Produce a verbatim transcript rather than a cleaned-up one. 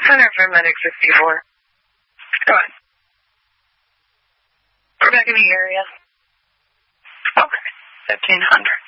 Center for Medic sixty-four. Go ahead. We're back in the area. Okay. fifteen hundred.